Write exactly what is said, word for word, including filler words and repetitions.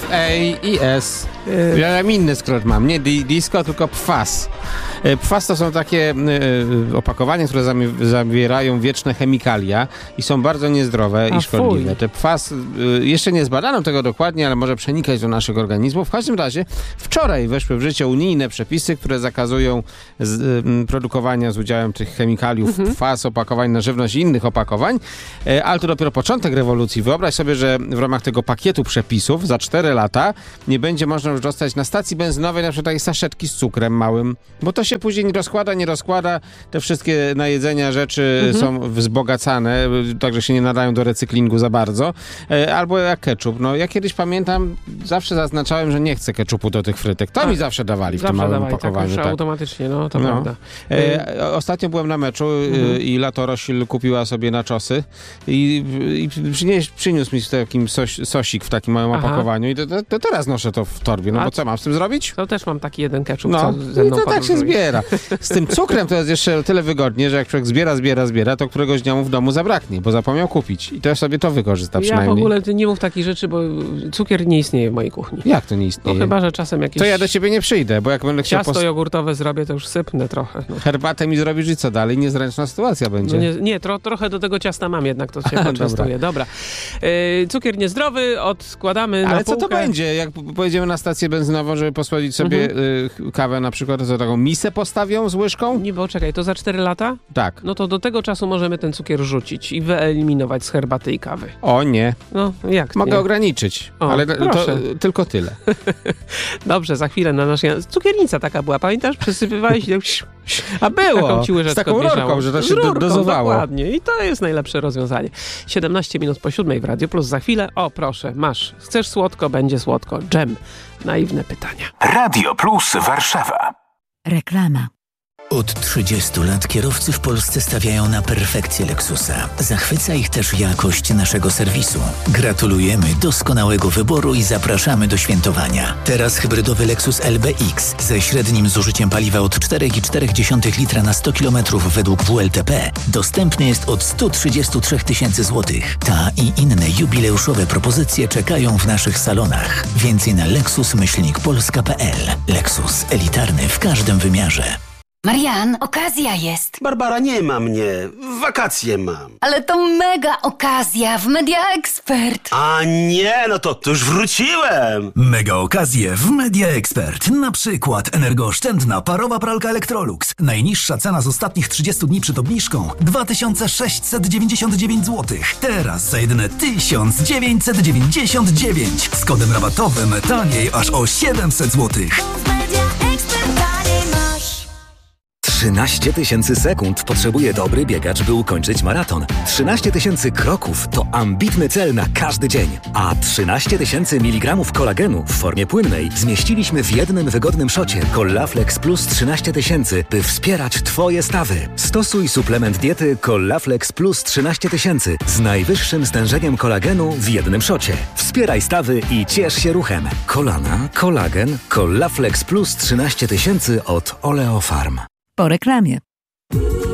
F A I S. Ja inny skrót mam, nie di- disco, tylko P F A S. P F A S to są takie y, opakowania, które zami- zawierają wieczne chemikalia i są bardzo niezdrowe A i szkodliwe. fuj. Te P F A S, y, jeszcze nie zbadano tego dokładnie, ale może przenikać do naszych organizmów. W każdym razie wczoraj weszły w życie unijne przepisy, które zakazują z, y, produkowania z udziałem tych chemikaliów mhm. P F A S, opakowań na żywność i innych opakowań, y, ale to dopiero początek rewolucji. Wyobraź sobie, że w ramach tego pakietu przepisów za cztery lata nie będzie można już dostać na stacji benzynowej na przykład takiej saszetki z cukrem małym, bo to się później nie rozkłada, nie rozkłada. Te wszystkie na jedzenia rzeczy mhm. są wzbogacane, także się nie nadają do recyklingu za bardzo. E, albo jak ketchup. No ja kiedyś pamiętam, zawsze zaznaczałem, że nie chcę ketchupu do tych frytek. To tak. mi zawsze dawali w zawsze tym małym dawali, opakowaniu. Tak, tak. automatycznie, no to no. prawda. E, ostatnio byłem na meczu mhm. i Lato Rosil kupiła sobie naczosy i, i przynieś, przyniósł mi takim sos, sosik w takim małym Aha. opakowaniu i to, to, to teraz noszę to w torbie. No A bo co mam z tym zrobić? To też mam taki jeden ketchup, No, co ze mną i to tak się podróżuje. zbiera. Z tym cukrem to jest jeszcze tyle wygodnie, że jak człowiek zbiera, zbiera, zbiera, to któregoś dnia mu w domu zabraknie, bo zapomniał kupić. I też sobie to wykorzysta Ja przynajmniej. w ogóle ty nie mów takich rzeczy, bo cukier nie istnieje w mojej kuchni. Jak to nie No istnieje? chyba, że czasem jakieś To ja do ciebie nie przyjdę, bo jak będę chciał ciasto pos... jogurtowe zrobię, to już sypnę trochę. No. herbatę mi zrobisz i co dalej? Niezręczna sytuacja będzie. No nie, nie tro, trochę do tego ciasta mam jednak, to się poczęstuję. Dobra. E, cukier niezdrowy, odkładamy na Ale co półkę. to będzie? Jak p- pojedziemy na stację benzynową, żeby posłodzić sobie y, kawę na przykład, to taką misę postawią z łyżką? Nie, bo czekaj, to za cztery lata? Tak. No to do tego czasu możemy ten cukier rzucić i wyeliminować z herbaty i kawy. O nie. No, jak Mogę nie? ograniczyć, O, ale to proszę. y, tylko tyle. Dobrze, za chwilę na naszej... Cukiernica taka była, pamiętasz? Przesypywałeś A było! taką ci łyżeczkę Z taką odmieszało. rurką, że to Z się do, rurką, dozowało. Dokładnie. I to jest najlepsze rozwiązanie. siedemnaście minut po siódmej w Radio Plus. Za chwilę, o proszę, masz. Chcesz słodko, będzie słodko. Dżem. Naiwne pytania. Radio Plus Warszawa. Reklama. Od trzydziestu lat kierowcy w Polsce stawiają na perfekcję Lexusa. Zachwyca ich też jakość naszego serwisu. Gratulujemy doskonałego wyboru i zapraszamy do świętowania. Teraz hybrydowy Lexus L B X ze średnim zużyciem paliwa od cztery przecinek cztery litra na sto kilometrów według W L T P dostępny jest od sto trzydzieści trzy tysięcy złotych. Ta i inne jubileuszowe propozycje czekają w naszych salonach. Więcej na lexus myślnik polska kropka p l. Lexus. Elitarny w każdym wymiarze. Marian, okazja jest. Barbara, nie ma mnie. Wakacje mam. Ale to mega okazja w Media Expert. A nie, no to, to już wróciłem. Mega okazje w Media Expert. Na przykład energooszczędna parowa pralka Electrolux. Najniższa cena z ostatnich trzydziestu dni przed obniżką dwa tysiące sześćset dziewięćdziesiąt dziewięć złotych. Teraz za jedyne tysiąc dziewięćset dziewięćdziesiąt dziewięć. Z kodem rabatowym taniej aż o siedemset złotych. trzynaście tysięcy sekund potrzebuje dobry biegacz, by ukończyć maraton. trzynaście tysięcy kroków to ambitny cel na każdy dzień. A trzynaście tysięcy miligramów kolagenu w formie płynnej zmieściliśmy w jednym wygodnym szocie Collaflex Plus trzynaście tysięcy, by wspierać Twoje stawy. Stosuj suplement diety Collaflex Plus trzynaście tysięcy z najwyższym stężeniem kolagenu w jednym szocie. Wspieraj stawy i ciesz się ruchem. Kolana, kolagen, Collaflex Plus trzynaście tysięcy od Oleofarm. Po reklamie.